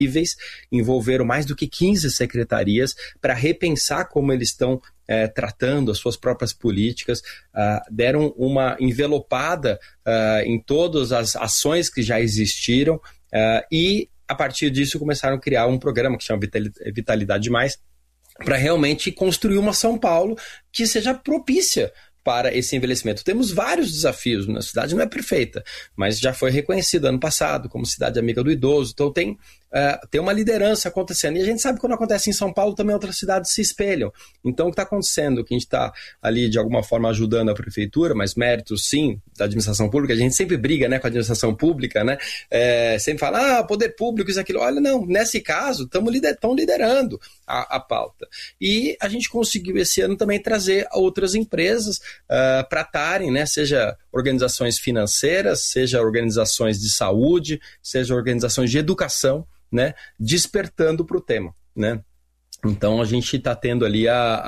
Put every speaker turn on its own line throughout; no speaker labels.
envolveram mais do que 15 secretarias para repensar como eles estão tratando as suas próprias políticas, deram uma envelopada em todas as ações que já existiram e, a partir disso, começaram a criar um programa que chama Vitalidade Mais, para realmente construir uma São Paulo que seja propícia para esse envelhecimento. Temos vários desafios, a cidade não é perfeita, mas já foi reconhecida ano passado como cidade amiga do idoso, então tem uma liderança acontecendo, e a gente sabe que quando acontece em São Paulo, também outras cidades se espelham. Então o que está acontecendo, que a gente está ali de alguma forma ajudando a prefeitura, mas mérito sim da administração pública, a gente sempre briga, né, com a administração pública, né, sempre fala, poder público, isso, aquilo, olha, não, nesse caso, estão liderando a pauta. E a gente conseguiu esse ano também trazer outras empresas para estarem, né, seja organizações financeiras, seja organizações de saúde, seja organizações de educação, né, despertando para o tema, né? Então a gente está tendo ali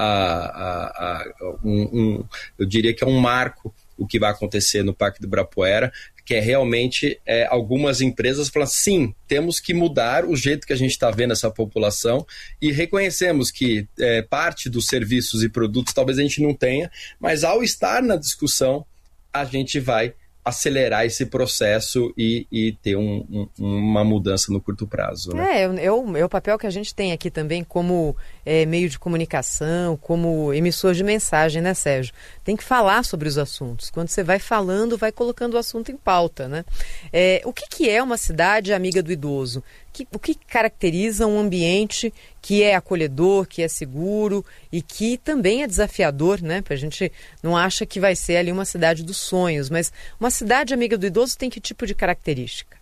eu diria que é um marco o que vai acontecer no Parque do Ibirapuera, que é realmente algumas empresas falando, sim, temos que mudar o jeito que a gente está vendo essa população, e reconhecemos que parte dos serviços e produtos talvez a gente não tenha, mas ao estar na discussão, a gente vai acelerar esse processo e ter uma mudança no curto prazo, né?
É o papel que a gente tem aqui também como meio de comunicação, como emissor de mensagem, né, Sérgio? Tem que falar sobre os assuntos. Quando você vai falando, vai colocando o assunto em pauta, né? O que é uma cidade amiga do idoso? O que caracteriza um ambiente que é acolhedor, que é seguro e que também é desafiador, né? A gente não acha que vai ser ali uma cidade dos sonhos, mas uma cidade amiga do idoso tem que tipo de característica?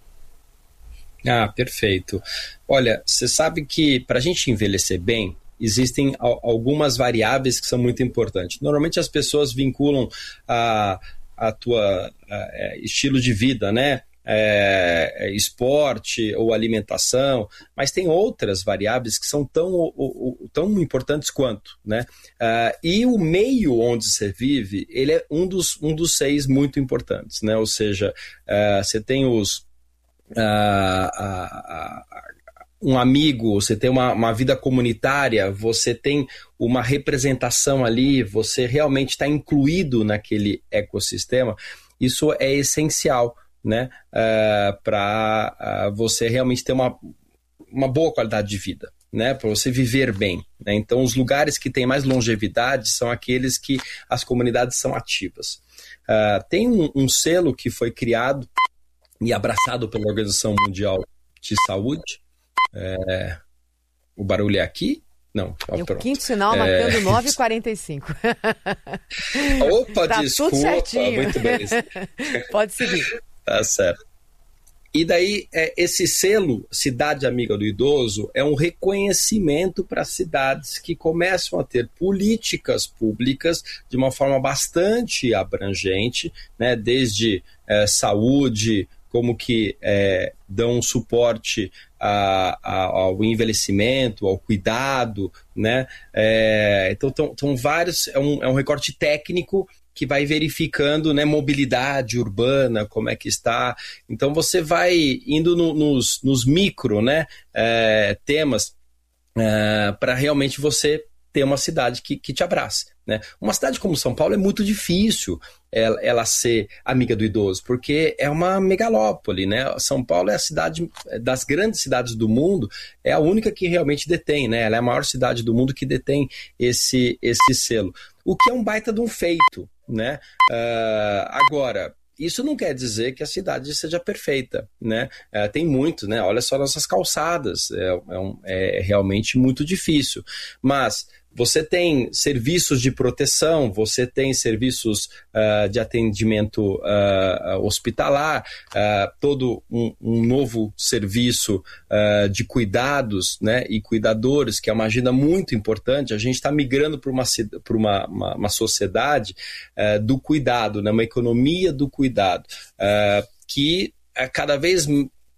Perfeito. Olha, você sabe que para a gente envelhecer bem, existem algumas variáveis que são muito importantes. Normalmente as pessoas vinculam a tua estilo de vida, né? Esporte ou alimentação, mas tem outras variáveis que são tão importantes quanto, né? E o meio onde você vive, ele é um dos 6 muito importantes, né? Ou seja, você tem um amigo, você tem uma vida comunitária, você tem uma representação ali, você realmente está incluído naquele ecossistema. Isso é essencial, né, para você realmente ter uma boa qualidade de vida, né, para você viver bem, né? Então os lugares que têm mais longevidade são aqueles que as comunidades são ativas. Tem um selo que foi criado e abraçado pela Organização Mundial de Saúde. O barulho é aqui? Não.
O quinto sinal marcando 9h45.
Opa,
tá,
desculpa.
Tudo certinho.
Muito bem.
Pode seguir.
Tá certo. E daí, esse selo Cidade Amiga do Idoso é um reconhecimento para cidades que começam a ter políticas públicas de uma forma bastante abrangente, né, desde saúde, como que dão suporte ao envelhecimento, ao cuidado, né? Então, estão vários, é um recorte técnico que vai verificando, né, mobilidade urbana, como é que está. Então você vai indo nos micro, né, temas para realmente você ter uma cidade que te abrace, né? Uma cidade como São Paulo é muito difícil ela ser amiga do idoso, porque é uma megalópole, né? São Paulo é a cidade das grandes cidades do mundo, é a única que realmente detém, né? Ela é a maior cidade do mundo que detém esse selo, o que é um baita de um feito, né? Agora, isso não quer dizer que a cidade seja perfeita, né? Tem muito, né? Olha só nossas calçadas, é realmente muito difícil, mas você tem serviços de proteção, você tem serviços de atendimento hospitalar, todo um novo serviço de cuidados, né, e cuidadores, que é uma agenda muito importante. A gente está migrando para uma sociedade do cuidado, né, uma economia do cuidado, que cada vez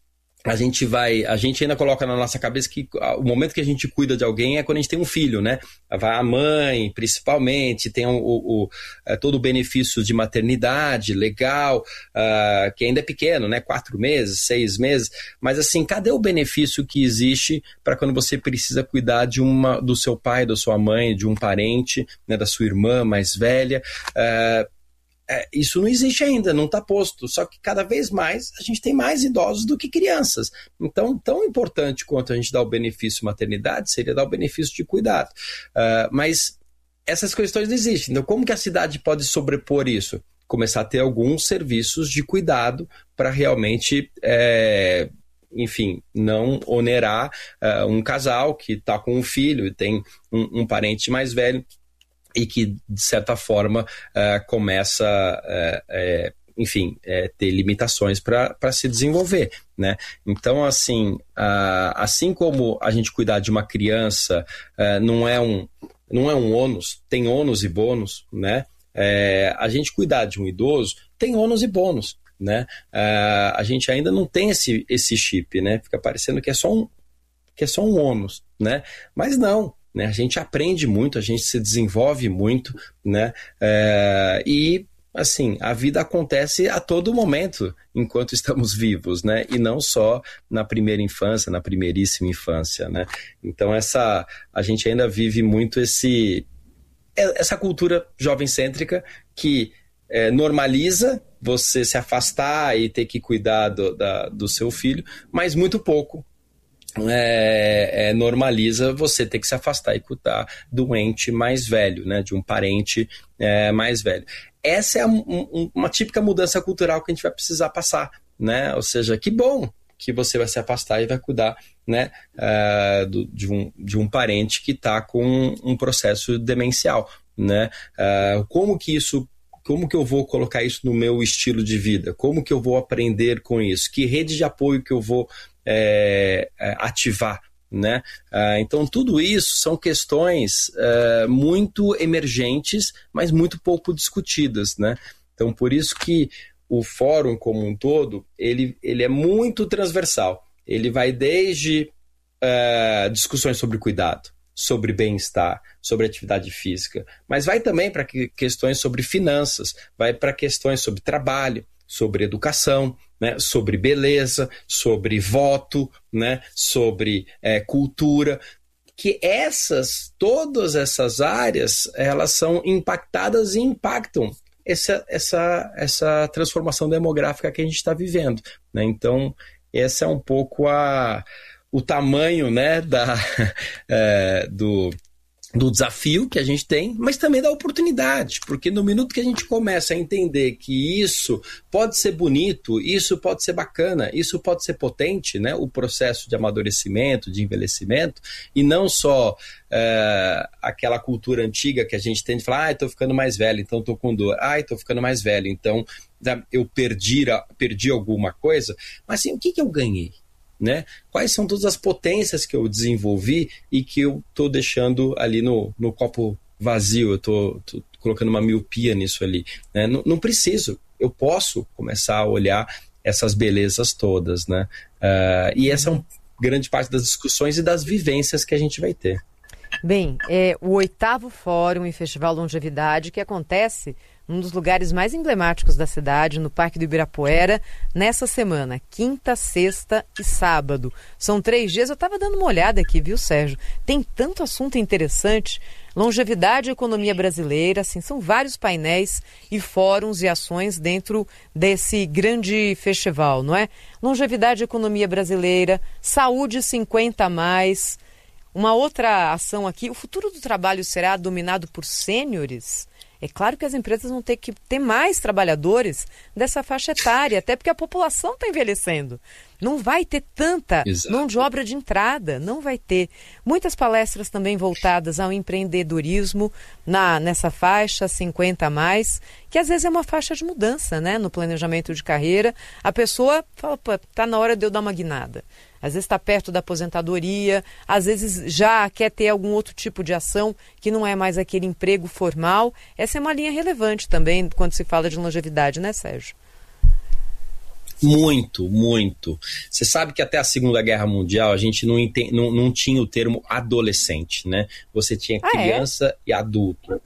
a gente ainda coloca na nossa cabeça que o momento que a gente cuida de alguém é quando a gente tem um filho, né? Vai a mãe, principalmente, tem todo o benefício de maternidade, legal, que ainda é pequeno, né? 4 meses, 6 meses, mas assim, cadê o benefício que existe para quando você precisa cuidar do seu pai, da sua mãe, de um parente, né? Da sua irmã mais velha? Isso não existe ainda, não está posto, só que cada vez mais a gente tem mais idosos do que crianças. Então, tão importante quanto a gente dá o benefício maternidade, seria dar o benefício de cuidado. Mas essas questões não existem. Então, como que a cidade pode sobrepor isso? Começar a ter alguns serviços de cuidado para realmente, enfim, não onerar um casal que está com um filho e tem um parente mais velho, e que, de certa forma, começa enfim, ter limitações para se desenvolver, né? Então, assim como a gente cuidar de uma criança não é um ônus, tem ônus e bônus, né? A gente cuidar de um idoso tem ônus e bônus, né? A gente ainda não tem esse chip, né? Fica parecendo que é só um ônus, né? Mas não. Né? A gente aprende muito, a gente se desenvolve muito, né? E, assim, a vida acontece a todo momento enquanto estamos vivos, né? E não só na primeira infância, na primeiríssima infância, né? Então, a gente ainda vive muito essa cultura jovem-cêntrica que normaliza você se afastar e ter que cuidar do seu filho, mas muito pouco normaliza você ter que se afastar e cuidar do ente mais velho, né, de um parente mais velho. Essa é uma típica mudança cultural que a gente vai precisar passar, né? Ou seja, que bom que você vai se afastar e vai cuidar, né, de um parente que está com um processo demencial, né? Como que eu vou colocar isso no meu estilo de vida? Como que eu vou aprender com isso? Que rede de apoio que eu vou ativar, né? Então, tudo isso são questões muito emergentes, mas muito pouco discutidas, né? Então, por isso que o fórum como um todo, ele é muito transversal. Ele vai desde discussões sobre cuidado, sobre bem-estar, sobre atividade física, mas vai também para questões sobre finanças, vai para questões sobre trabalho, sobre educação, né, sobre beleza, sobre voto, né, sobre cultura, que todas essas áreas, elas são impactadas e impactam essa transformação demográfica que a gente está vivendo, né? Então, esse é um pouco o tamanho, né, do desafio que a gente tem, mas também da oportunidade, porque no minuto que a gente começa a entender que isso pode ser bonito, isso pode ser bacana, isso pode ser potente, né, o processo de amadurecimento, de envelhecimento, e não só aquela cultura antiga que a gente tem de falar, estou ficando mais velho, então estou com dor, estou ficando mais velho, então eu perdi alguma coisa, mas assim, o que eu ganhei? Né? Quais são todas as potências que eu desenvolvi e que eu estou deixando ali no copo vazio, eu estou colocando uma miopia nisso ali, né? Não preciso, eu posso começar a olhar essas belezas todas, né? E essa é uma grande parte das discussões e das vivências que a gente vai ter.
Bem, o 8º Fórum e Festival Longevidade, que acontece num dos lugares mais emblemáticos da cidade, no Parque do Ibirapuera, nessa semana, quinta, sexta e sábado. São 3 dias, eu estava dando uma olhada aqui, viu, Sérgio? Tem tanto assunto interessante, longevidade e economia brasileira, assim, são vários painéis e fóruns e ações dentro desse grande festival, não é? Longevidade e economia brasileira, saúde 50+, uma outra ação aqui, o futuro do trabalho será dominado por sêniores? É claro que as empresas vão ter que ter mais trabalhadores dessa faixa etária, até porque a população está envelhecendo. Não vai ter tanta mão de obra de entrada, não vai ter. Muitas palestras também voltadas ao empreendedorismo nessa faixa 50+, que às vezes é uma faixa de mudança, né? No planejamento de carreira. A pessoa fala, está na hora de eu dar uma guinada. Às vezes está perto da aposentadoria, às vezes já quer ter algum outro tipo de ação que não é mais aquele emprego formal. Essa é uma linha relevante também quando se fala de longevidade, né, Sérgio?
Muito, muito. Você sabe que até a Segunda Guerra Mundial a gente não tinha o termo adolescente, né? Você tinha criança e adulto.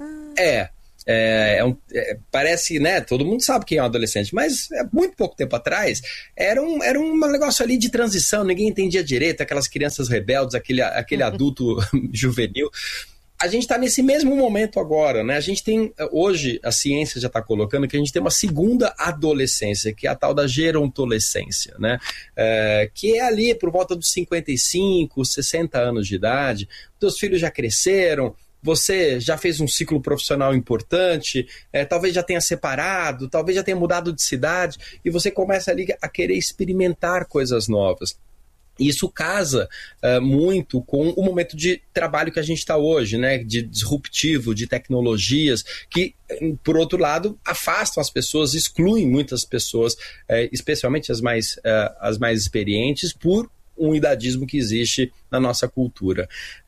Parece, né? Todo mundo sabe quem é um adolescente, mas muito pouco tempo atrás era um negócio ali de transição, ninguém entendia direito, aquelas crianças rebeldes, aquele adulto juvenil. A gente está nesse mesmo momento agora, né? A gente tem, hoje, a ciência já está colocando que a gente tem uma segunda adolescência, que é a tal da gerontolescência, né? Que é ali por volta dos 55, 60 anos de idade, teus filhos já cresceram, você já fez um ciclo profissional importante, talvez já tenha separado, talvez já tenha mudado de cidade, e você começa ali a querer experimentar coisas novas. Isso casa muito com o momento de trabalho que a gente está hoje, né? De disruptivo, de tecnologias, que, por outro lado, afastam as pessoas, excluem muitas pessoas, especialmente as mais experientes, por um idadismo que existe na nossa cultura.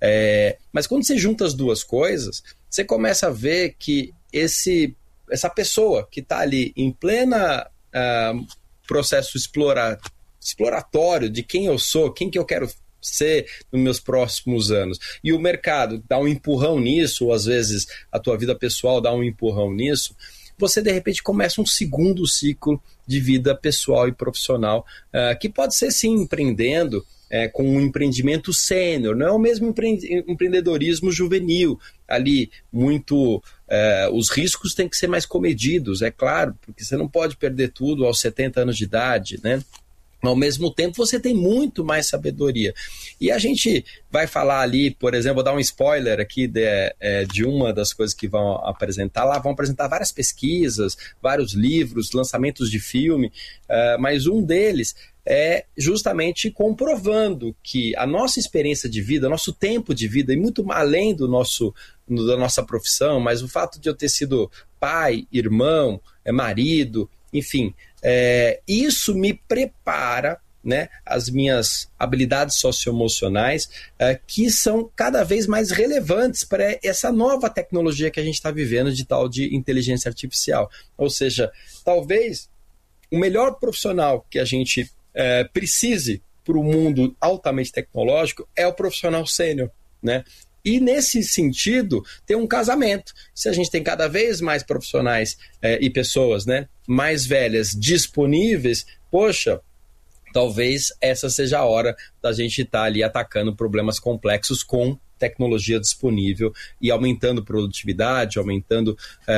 Mas quando você junta as duas coisas, você começa a ver que essa pessoa que está ali em plena processo exploratório de quem eu sou, quem que eu quero ser nos meus próximos anos, e o mercado dá um empurrão nisso, ou às vezes a tua vida pessoal dá um empurrão nisso, você de repente começa um segundo ciclo de vida pessoal e profissional, que pode ser sim empreendendo, com um empreendimento sênior, não é o mesmo empreendedorismo juvenil, ali muito... os riscos têm que ser mais comedidos, é claro, porque você não pode perder tudo aos 70 anos de idade, né? Ao mesmo tempo, você tem muito mais sabedoria. E a gente vai falar ali, por exemplo, vou dar um spoiler aqui de uma das coisas que vão apresentar lá. Vão apresentar várias pesquisas, vários livros, lançamentos de filme, mas um deles é justamente comprovando que a nossa experiência de vida, nosso tempo de vida, e muito além da nossa profissão, mas o fato de eu ter sido pai, irmão, marido, enfim... isso me prepara, né, as minhas habilidades socioemocionais, que são cada vez mais relevantes para essa nova tecnologia que a gente está vivendo, de tal de inteligência artificial. Ou seja, talvez o melhor profissional que a gente precise para o mundo altamente tecnológico é o profissional sênior, né? E, nesse sentido, tem um casamento. Se a gente tem cada vez mais profissionais e pessoas, né, mais velhas disponíveis, poxa, talvez essa seja a hora da gente estar ali atacando problemas complexos com tecnologia disponível e aumentando produtividade, aumentando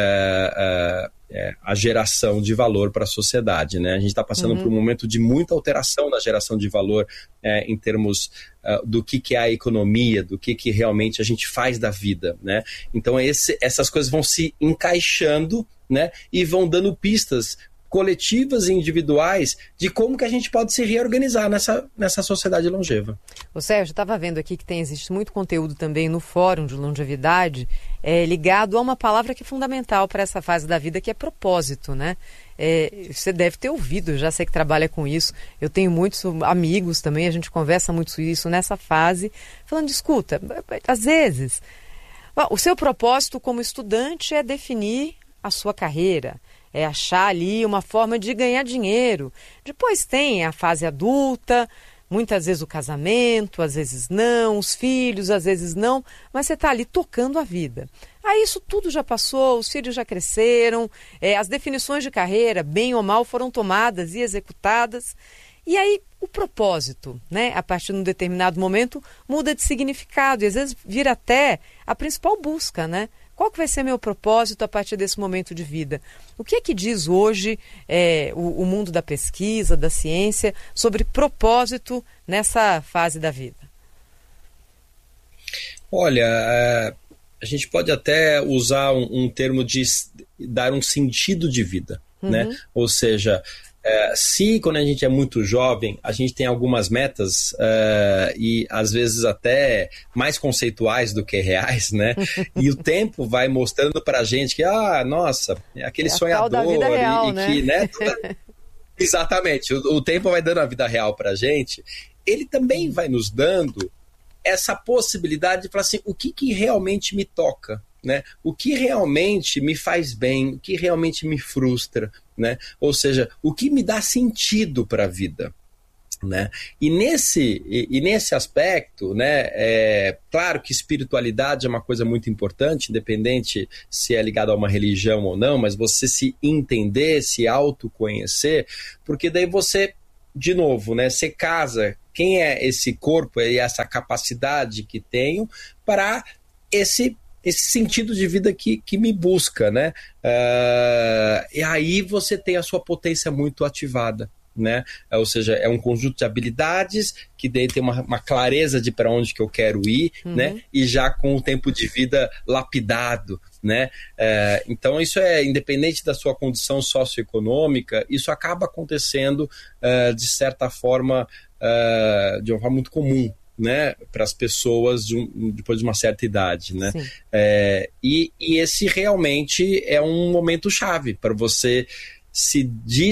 a geração de valor para a sociedade, né? A gente está passando por um momento de muita alteração na geração de valor em termos do que é a economia, do que realmente a gente faz da vida, né? Então essas coisas vão se encaixando, né? E vão dando pistas coletivas e individuais de como que a gente pode se reorganizar nessa sociedade longeva.
O Sérgio, estava vendo aqui que existe muito conteúdo também no Fórum de Longevidade ligado a uma palavra que é fundamental para essa fase da vida, que é propósito, né? Você deve ter ouvido, eu já sei que trabalha com isso, eu tenho muitos amigos também, a gente conversa muito isso nessa fase, falando, escuta, às vezes, o seu propósito como estudante é definir a sua carreira, é achar ali uma forma de ganhar dinheiro. Depois tem a fase adulta, muitas vezes o casamento, às vezes não, os filhos, às vezes não, mas você está ali tocando a vida. Aí isso tudo já passou, os filhos já cresceram, as definições de carreira, bem ou mal, foram tomadas e executadas. E aí o propósito, né, a partir de um determinado momento, muda de significado e às vezes vira até a principal busca, né? Qual que vai ser meu propósito a partir desse momento de vida? O que é que diz hoje o mundo da pesquisa, da ciência, sobre propósito nessa fase da vida?
Olha, a gente pode até usar um termo de dar um sentido de vida, né? Ou seja, se quando a gente é muito jovem, a gente tem algumas metas e às vezes até mais conceituais do que reais, né? E o tempo vai mostrando pra gente que, nossa, aquele sonhador
da vida real,
que, né? Exatamente, o tempo vai dando a vida real pra gente, ele também vai nos dando essa possibilidade de falar assim, o que realmente me toca, né? O que realmente me faz bem, o que realmente me frustra, né? Ou seja, o que me dá sentido para a vida, né? E nesse aspecto, né, claro que espiritualidade é uma coisa muito importante, independente se é ligado a uma religião ou não, mas você se entender, se autoconhecer, porque daí você, de novo, né, você casa quem é esse corpo e essa capacidade que tenho para esse sentido de vida que me busca, né? E aí você tem a sua potência muito ativada, né? Ou seja, é um conjunto de habilidades que daí tem uma clareza de para onde que eu quero ir, né? E já com o tempo de vida lapidado, né? Então isso é independente da sua condição socioeconômica, isso acaba acontecendo de certa forma, de uma forma muito comum, né, para as pessoas depois de uma certa idade, né? E esse realmente é um momento chave para você se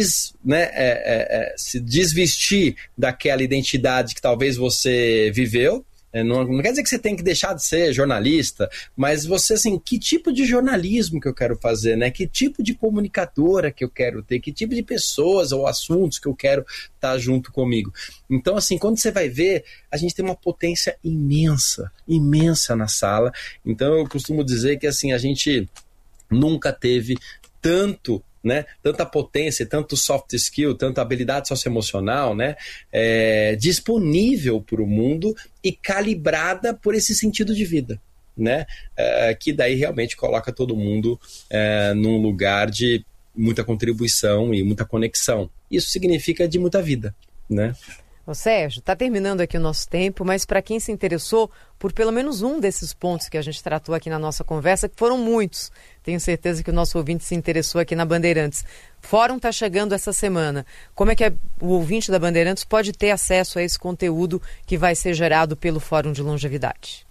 desvestir daquela identidade que talvez você viveu. Não quer dizer que você tem que deixar de ser jornalista, mas você, assim, que tipo de jornalismo que eu quero fazer, né? Que tipo de comunicadora que eu quero ter, que tipo de pessoas ou assuntos que eu quero estar junto comigo. Então, assim, quando você vai ver, a gente tem uma potência imensa na sala. Então, eu costumo dizer que, assim, a gente nunca teve tanto, né, tanta potência, tanto soft skill, tanta habilidade socioemocional, né, disponível para o mundo e calibrada por esse sentido de vida, né, que daí realmente coloca todo mundo num lugar de muita contribuição e muita conexão. Isso significa de muita vida, né?
Ô Sérgio, está terminando aqui o nosso tempo, mas para quem se interessou por pelo menos um desses pontos que a gente tratou aqui na nossa conversa, que foram muitos, tenho certeza que o nosso ouvinte se interessou aqui na Bandeirantes. Fórum está chegando essa semana. Como é que o ouvinte da Bandeirantes pode ter acesso a esse conteúdo que vai ser gerado pelo Fórum de Longevidade?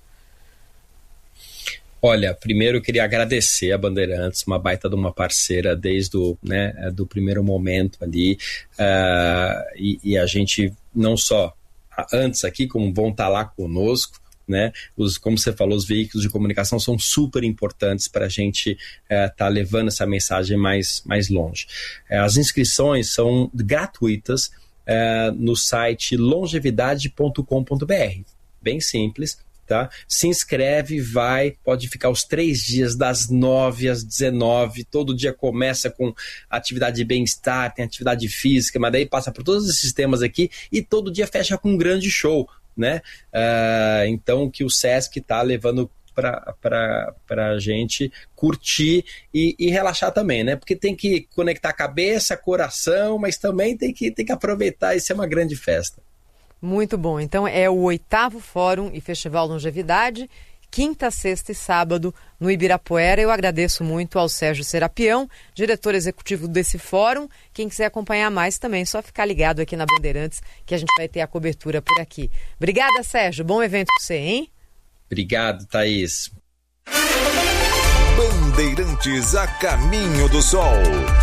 Olha, primeiro eu queria agradecer a Bandeirantes, uma baita de uma parceira desde do primeiro momento ali, e a gente não só antes aqui, como vão estar lá conosco, né? Como você falou, os veículos de comunicação são super importantes para a gente estar levando essa mensagem mais longe. As inscrições são gratuitas no site longevidade.com.br, bem simples. Tá? Se inscreve, pode ficar os 3 dias, das 9 às 19, todo dia começa com atividade de bem-estar, tem atividade física, mas daí passa por todos esses temas aqui e todo dia fecha com um grande show, né? Então que o Sesc está levando para a gente curtir e relaxar também, né? Porque tem que conectar cabeça, coração, mas também tem que aproveitar e ser uma grande festa.
Muito bom. Então é o 8º Fórum e Festival Longevidade, quinta, sexta e sábado no Ibirapuera. Eu agradeço muito ao Sérgio Serapião, diretor executivo desse fórum. Quem quiser acompanhar mais também, só ficar ligado aqui na Bandeirantes, que a gente vai ter a cobertura por aqui. Obrigada, Sérgio. Bom evento para você, hein?
Obrigado, Thaís.
Bandeirantes a caminho do sol.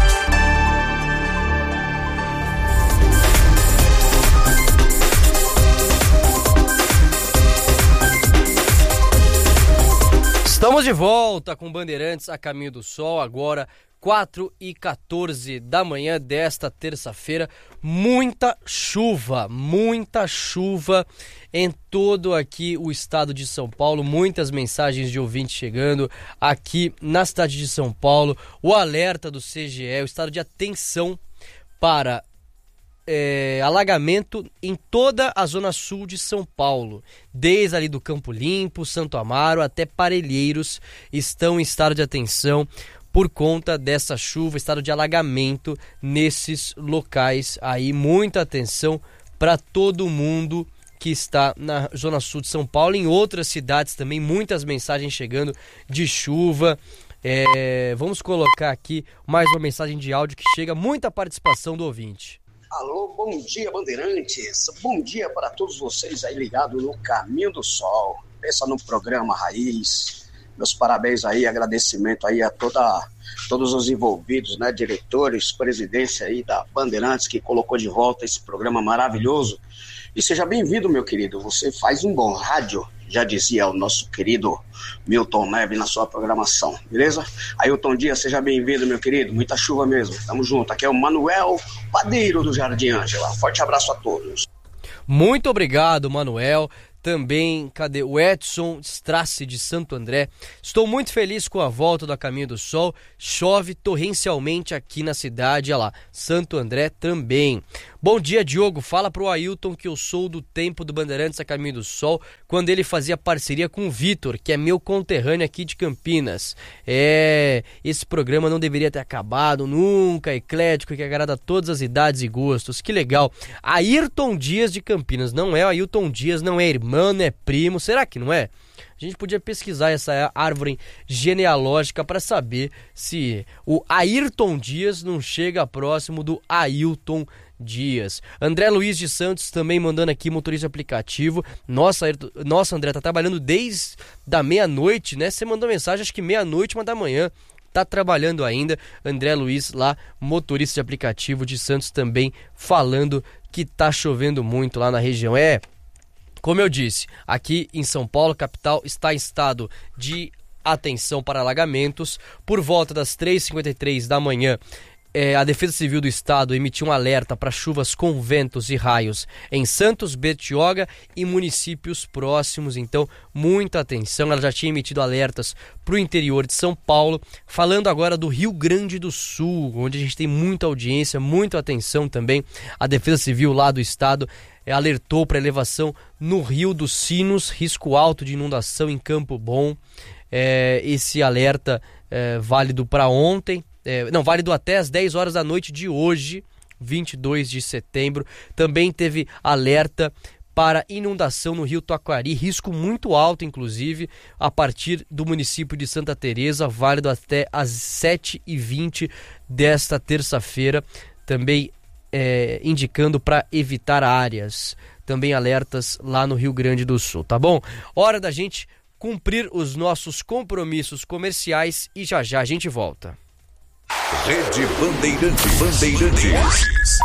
Estamos de volta com Bandeirantes a Caminho do Sol, agora 4h14 da manhã desta terça-feira. Muita chuva em todo aqui o estado de São Paulo, muitas mensagens de ouvintes chegando aqui na cidade de São Paulo. O alerta do CGE, o estado de atenção para alagamento em toda a zona sul de São Paulo, desde ali do Campo Limpo, Santo Amaro até Parelheiros estão em estado de atenção por conta dessa chuva, estado de alagamento nesses locais aí. Muita atenção para todo mundo que está na zona sul de São Paulo, em outras cidades também, muitas mensagens chegando de chuva. Vamos colocar aqui mais uma mensagem de áudio que chega, muita participação do ouvinte.
Alô, bom dia, Bandeirantes. Bom dia para todos vocês aí ligados no Caminho do Sol. Pensa no programa Raiz. Meus parabéns aí, agradecimento aí a todos os envolvidos, né, diretores, presidência aí da Bandeirantes, que colocou de volta esse programa maravilhoso. E seja bem-vindo, meu querido. Você faz um bom rádio, já dizia o nosso querido Milton Neves na sua programação, beleza? Ailton Dias, seja bem-vindo, meu querido. Muita chuva mesmo. Tamo junto. Aqui é o Manuel Padeiro do Jardim Ângela. Forte abraço a todos.
Muito obrigado, Manuel. Também, cadê o Edson Strasse de Santo André? Estou muito feliz com a volta do A Caminho do Sol. Chove torrencialmente aqui na cidade. Olha lá, Santo André também. Bom dia, Diogo. Fala pro Ailton que eu sou do tempo do Bandeirantes A Caminho do Sol, quando ele fazia parceria com o Vitor, que é meu conterrâneo aqui de Campinas. Esse programa não deveria ter acabado nunca, eclético, que agrada a todas as idades e gostos. Que legal. Ayrton Dias de Campinas. Não é o Ailton Dias, não é irmão, não é primo. Será que não é? A gente podia pesquisar essa árvore genealógica para saber se o Ayrton Dias não chega próximo do Ailton Dias. André Luiz de Santos também mandando aqui, motorista aplicativo. Nossa, André, tá trabalhando desde da meia-noite, né? Você mandou mensagem, acho que meia-noite, 1 da manhã. Tá trabalhando ainda. André Luiz lá, motorista de aplicativo de Santos, também falando que tá chovendo muito lá na região. Como eu disse, aqui em São Paulo, capital, está em estado de atenção para alagamentos. Por volta das 3h53 da manhã, a Defesa Civil do Estado emitiu um alerta para chuvas com ventos e raios em Santos, Bertioga e municípios próximos. Então, muita atenção. Ela já tinha emitido alertas para o interior de São Paulo. Falando agora do Rio Grande do Sul, onde a gente tem muita audiência, muita atenção também. A Defesa Civil lá do Estado alertou para elevação no Rio dos Sinos, risco alto de inundação em Campo Bom. Esse alerta válido para ontem. Válido até as 10 horas da noite de hoje, 22 de setembro. Também teve alerta para inundação no Rio Taquari, risco muito alto, inclusive, a partir do município de Santa Teresa, válido até as 7h20 desta terça-feira. Também indicando para evitar áreas. Também alertas lá no Rio Grande do Sul, tá bom? Hora da gente cumprir os nossos compromissos comerciais e já a gente volta.
Rede Bandeirantes.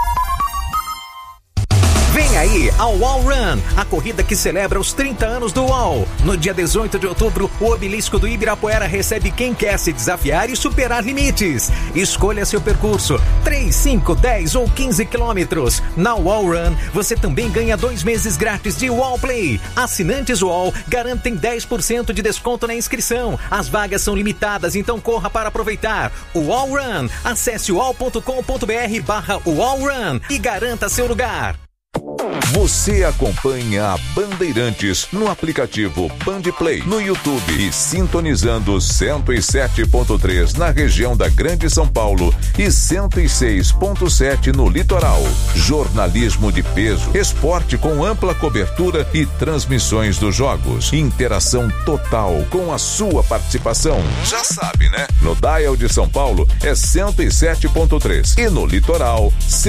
Vem aí a UOL Run, a corrida que celebra os 30 anos do UOL. No dia 18 de outubro, o obelisco do Ibirapuera recebe quem quer se desafiar e superar limites. Escolha seu percurso, 3, 5, 10 ou 15 quilômetros. Na UOL Run, você também ganha 2 meses grátis de UOL Play. Assinantes UOL garantem 10% de desconto na inscrição. As vagas são limitadas, então corra para aproveitar. UOL Run, acesse uol.com.br/UOL Run e garanta seu lugar.
Você acompanha a Bandeirantes no aplicativo Bandplay, no YouTube e sintonizando 107.3 na região da Grande São Paulo e 106.7 no litoral. Jornalismo de peso, esporte com ampla cobertura e transmissões dos jogos. Interação total com a sua participação. Já sabe, né? No dial de São Paulo é 107.3 e no litoral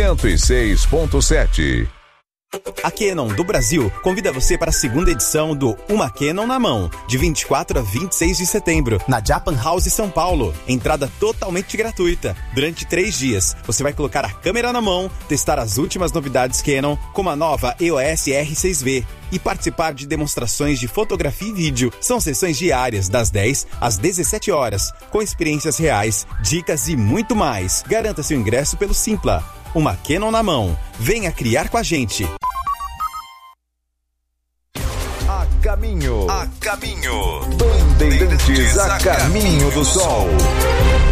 106.7.
A Canon do Brasil convida você para a segunda edição do Uma Canon na Mão, de 24 a 26 de setembro, na Japan House São Paulo. Entrada totalmente gratuita. Durante 3 dias, você vai colocar a câmera na mão, testar as últimas novidades Canon, como a nova EOS R6V, e participar de demonstrações de fotografia e vídeo. São sessões diárias, das 10 às 17 horas, com experiências reais, dicas e muito mais. Garanta seu ingresso pelo Simpla. Uma Canon na Mão. Venha criar com a gente.
A caminho. Bandeirantes a caminho do sol.